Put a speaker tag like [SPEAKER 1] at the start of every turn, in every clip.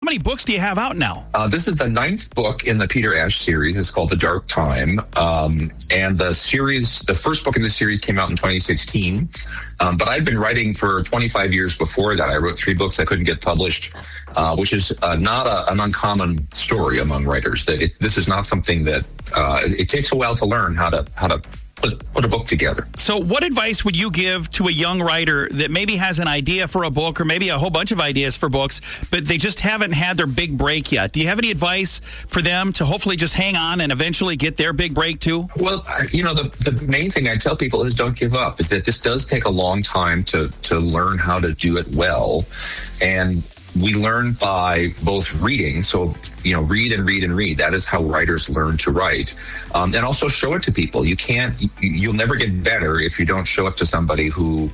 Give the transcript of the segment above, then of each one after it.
[SPEAKER 1] many books do you have out now?
[SPEAKER 2] This is the 9th book in the Peter Ash series. It's called The Dark Time. And the first book in the series came out in 2016. But I'd been writing for 25 years before that. I wrote 3 books that couldn't get published, which is not an uncommon story among writers. This is not something that it takes a while to learn how to put a book together.
[SPEAKER 1] So what advice would you give to a young writer that maybe has an idea for a book or maybe a whole bunch of ideas for books, but they just haven't had their big break yet? Do you have any advice for them to hopefully just hang on and eventually get their big break too?
[SPEAKER 2] Well, the main thing I tell people is don't give up, is that this does take a long time to learn how to do it well. And we learn by both reading. So, read and read and read. That is how writers learn to write. And also show it to people. You'll never get better if you don't show it to somebody who,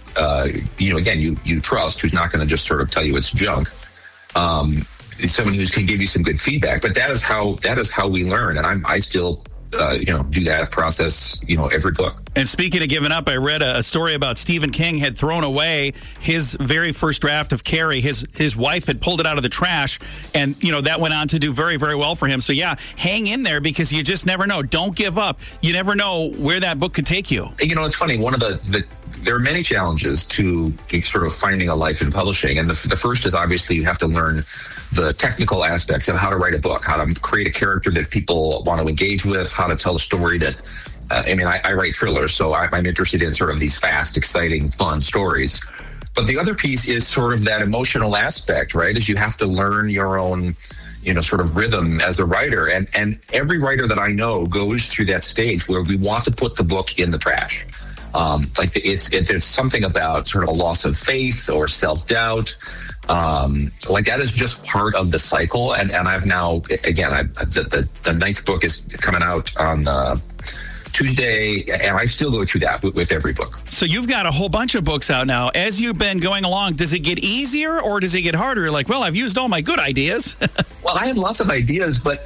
[SPEAKER 2] you trust, who's not going to just sort of tell you it's junk. Someone who can give you some good feedback. But that is how we learn. And I still, do that process, every book.
[SPEAKER 1] And speaking of giving up, I read a story about Stephen King had thrown away his very first draft of Carrie. His wife had pulled it out of the trash, and that went on to do very, very well for him. So yeah, hang in there, because you just never know. Don't give up. You never know where that book could take you.
[SPEAKER 2] It's funny. One of there are many challenges to sort of finding a life in publishing, and the first is obviously you have to learn the technical aspects of how to write a book, how to create a character that people want to engage with, how to tell a story that. I write thrillers, so I'm interested in sort of these fast, exciting, fun stories. But the other piece is sort of that emotional aspect, right? Is you have to learn your own, sort of rhythm as a writer. And every writer that I know goes through that stage where we want to put the book in the trash. There's something about sort of a loss of faith or self-doubt. That is just part of the cycle. And I've now, again, the 9th book is coming out on Tuesday, and I still go through that with every book.
[SPEAKER 1] So you've got a whole bunch of books out now. As you've been going along, does it get easier or does it get harder? Like, well, I've used all my good ideas.
[SPEAKER 2] Well, I had lots of ideas, but,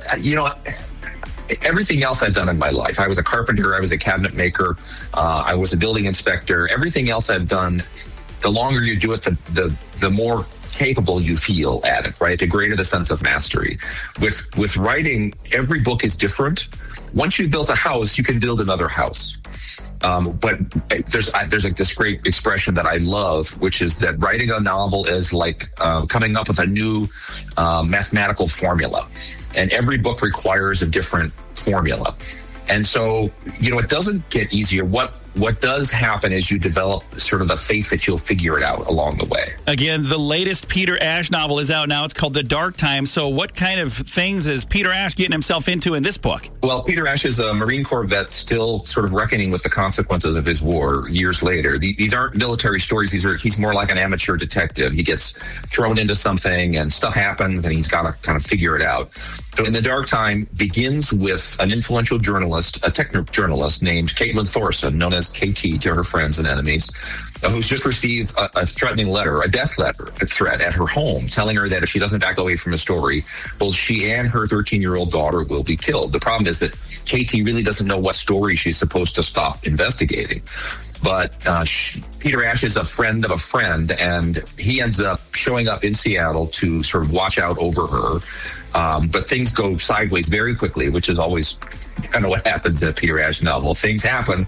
[SPEAKER 2] everything else I've done in my life. I was a carpenter. I was a cabinet maker. I was a building inspector. Everything else I've done, the longer you do it, the more capable you feel at it, right? The greater the sense of mastery. With writing, every book is different. Once you've built a house, you can build another house. But there's this great expression that I love, which is that writing a novel is like coming up with a new mathematical formula. And every book requires a different formula. And so, it doesn't get easier. What does happen is you develop sort of the faith that you'll figure it out along the way.
[SPEAKER 1] Again, the latest Peter Ash novel is out now. It's called The Dark Time. So what kind of things is Peter Ash getting himself into in this book?
[SPEAKER 2] Well, Peter Ash is a Marine Corps vet still sort of reckoning with the consequences of his war years later. These aren't military stories. He's more like an amateur detective. He gets thrown into something and stuff happens and he's got to kind of figure it out. So in The Dark Time begins with an influential journalist, a tech journalist named Caitlin Thorson, known as KT to her friends and enemies, who's just received a threatening letter, a death threat at her home, telling her that if she doesn't back away from the story, both she and her 13-year-old daughter will be killed. The problem is that KT really doesn't know what story she's supposed to stop investigating. But Peter Ash is a friend of a friend, and he ends up showing up in Seattle to sort of watch out over her. But things go sideways very quickly, which is always kind of what happens in a Peter Ash novel. Things happen.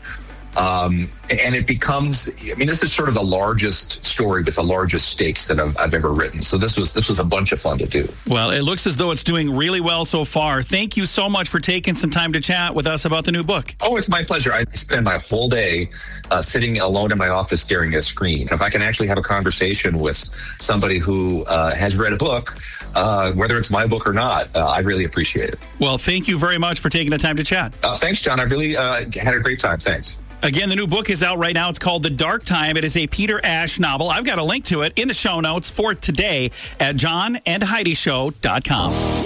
[SPEAKER 2] And it becomes, this is sort of the largest story with the largest stakes that I've ever written. So this was a bunch of fun to do.
[SPEAKER 1] Well, it looks as though it's doing really well so far. Thank you so much for taking some time to chat with us about the new book.
[SPEAKER 2] Oh, it's my pleasure. I spend my whole day sitting alone in my office staring at a screen. If I can actually have a conversation with somebody who has read a book, whether it's my book or not, I really appreciate it.
[SPEAKER 1] Well, thank you very much for taking the time to chat.
[SPEAKER 2] Thanks, John. I really had a great time. Thanks.
[SPEAKER 1] Again, the new book is out right now. It's called The Dark Time. It is a Peter Ash novel. I've got a link to it in the show notes for today at johnandheidishow.com.